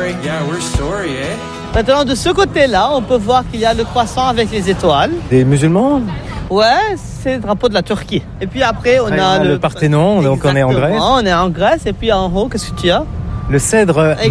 Yeah, we're sorry, eh? Maintenant, de ce côté-là, on peut voir qu'il y a le croissant avec les étoiles. Des musulmans? Ouais, c'est le drapeau de la Turquie. Et puis après, on a le Parthénon, donc on est en Grèce. On est en Grèce, et puis en haut, qu'est-ce que tu as? Le cèdre. Exactement.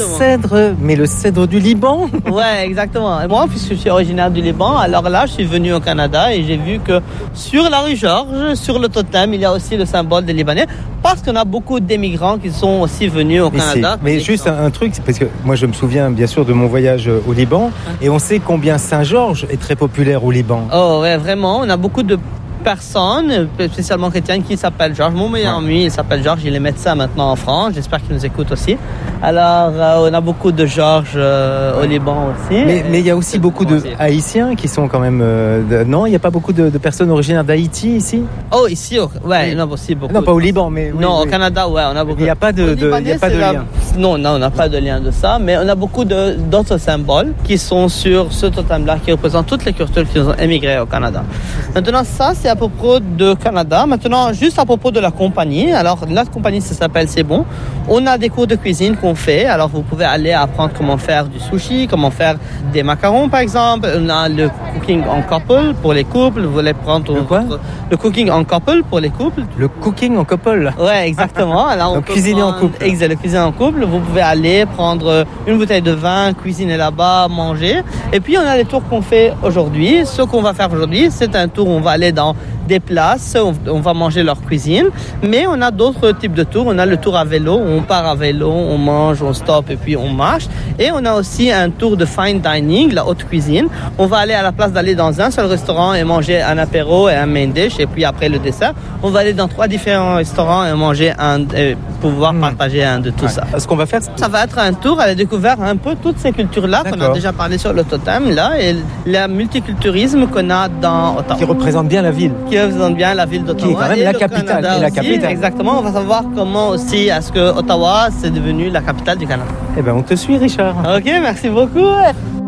Mais le cèdre du Liban. Ouais, exactement. Et moi, puisque je suis originaire du Liban, alors là, je suis venu au Canada et j'ai vu que sur la rue Georges, sur le totem, il y a aussi le symbole des Libanais, parce qu'on a beaucoup d'émigrants qui sont aussi venus au Canada. Mais juste un truc, c'est parce que moi je me souviens bien sûr de mon voyage au Liban, et on sait combien Saint-Georges est très populaire au Liban. Oh ouais, vraiment, on a beaucoup de personnes, spécialement chrétiennes, qui s'appellent Georges. Mon meilleur ami, il s'appelle Georges, il est médecin maintenant en France, j'espère qu'il nous écoute aussi. Alors, on a beaucoup de Georges au Liban aussi. Mais il y a aussi beaucoup de Haïtiens qui sont quand même... non, il n'y a pas beaucoup de personnes originaires d'Haïti ici? Oh, ici, ouais, il y en a aussi beaucoup. Non, pas au Liban, mais... Non, au Canada, ouais, on a beaucoup. Il n'y a pas de lien. Non, on n'a pas de lien de ça, mais on a beaucoup d'autres symboles qui sont sur ce totem-là, qui représentent toutes les cultures qui ont émigré au Canada. Maintenant, ça, c'est à propos de Canada. Maintenant, juste à propos de la compagnie. Alors, notre compagnie, ça s'appelle C'est Bon. On a des cours de cuisine qu'on fait. Alors, vous pouvez aller apprendre comment faire du sushi, comment faire des macarons, par exemple. On a le cooking en couple pour les couples. Vous voulez prendre le cooking en couple pour les couples. Le cooking en couple. Ouais, exactement. Alors, donc, cuisiner en couple. Exact, le cuisiner en couple. Vous pouvez aller prendre une bouteille de vin, cuisiner là-bas, manger. Et puis, on a les tours qu'on fait aujourd'hui. Ce qu'on va faire aujourd'hui, c'est un tour où on va aller dans des places, on va manger leur cuisine, mais on a d'autres types de tours. On a le tour à vélo, on part à vélo, on mange, on stoppe et puis on marche. Et on a aussi un tour de fine dining, la haute cuisine. On va aller à la place d'aller dans un seul restaurant et manger un apéro et un main dish, et puis après le dessert, on va aller dans 3 différents restaurants et manger pouvoir partager un de tout ça. Ce qu'on va faire, ça va être un tour à la découverte un peu toutes ces cultures-là qu'on a déjà parlé sur le totem là, et le multiculturalisme qu'on a dans Ottawa. Qui représente bien la ville. Qui représente bien la ville d'Ottawa. Qui est quand même la capitale. Exactement. On va savoir comment aussi est-ce que Ottawa c'est devenu la capitale du Canada. Eh ben, on te suit, Richard. Ok, merci beaucoup.